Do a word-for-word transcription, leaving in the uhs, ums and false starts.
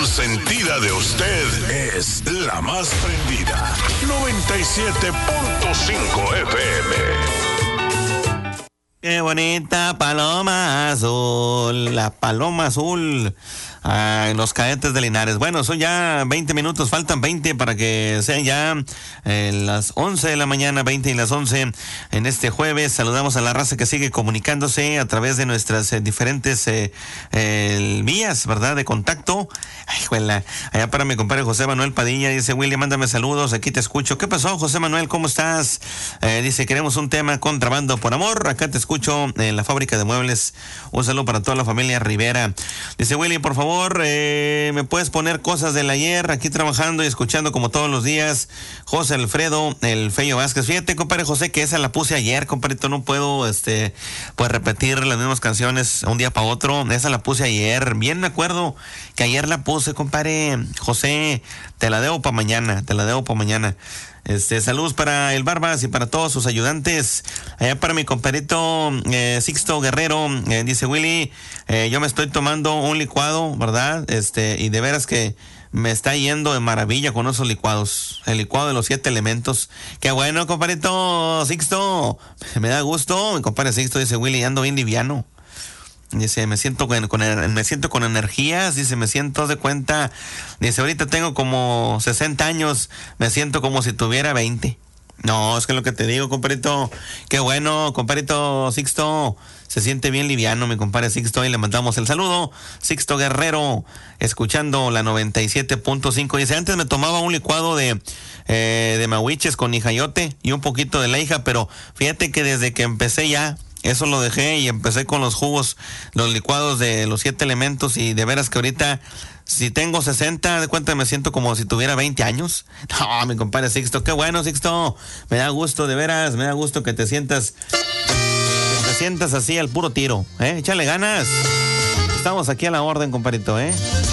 consentida de usted es la más prendida. noventa y siete punto cinco F M. Qué bonita paloma azul, la paloma azul. Ah, los cadetes de Linares. Bueno, son ya veinte minutos, faltan veinte para que sean ya eh, las once de la mañana, veinte y las once en este jueves. Saludamos a la raza que sigue comunicándose a través de nuestras eh, diferentes eh, eh, vías, ¿verdad? De contacto. Ay, juela. Allá para mi compadre José Manuel Padilla, dice: William, mándame saludos, aquí te escucho. ¿Qué pasó, José Manuel? ¿Cómo estás? Eh, dice: queremos un tema, Contrabando por Amor. Acá te escucho en la fábrica de muebles. Un saludo para toda la familia Rivera. Dice: William, por favor, Eh, me puedes poner cosas del ayer, aquí trabajando y escuchando como todos los días. José Alfredo, el Feyo Vázquez. Fíjate, compadre José, que esa la puse ayer, compadrito. No puedo, este, pues repetir las mismas canciones un día para otro. Esa la puse ayer. Bien me acuerdo que ayer la puse, compadre José. Te la debo para mañana, te la debo para mañana. Este, saludos para el Barbas y para todos sus ayudantes. Allá para mi compadrito eh, Sixto Guerrero, eh, dice: Willy, eh, yo me estoy tomando un licuado, ¿verdad? Este, y de veras que me está yendo de maravilla con esos licuados. El licuado de los siete elementos. Qué bueno, compadrito Sixto. Me da gusto. Mi compadre Sixto dice: Willy, ando bien liviano. Dice: me siento con, con me siento con energías. Dice: me siento de cuenta. Dice: ahorita tengo como sesenta años. Me siento como si tuviera veinte. No, es que lo que te digo, compadrito. Qué bueno, compadrito Sixto. Se siente bien liviano, mi compadre Sixto. Y le mandamos el saludo. Sixto Guerrero, escuchando la noventa y siete punto cinco. Dice: antes me tomaba un licuado de eh, de mahuiches con hijayote y un poquito de la hija, pero fíjate que desde que empecé ya eso lo dejé y empecé con los jugos, los licuados de los siete elementos. Y de veras que ahorita, si tengo sesenta, de cuenta me siento como si tuviera veinte años. No, mi compadre Sixto, qué bueno, Sixto. Me da gusto, de veras, me da gusto que te sientas, que te sientas así al puro tiro, ¿eh? Échale ganas. Estamos aquí a la orden, compadrito, ¿eh?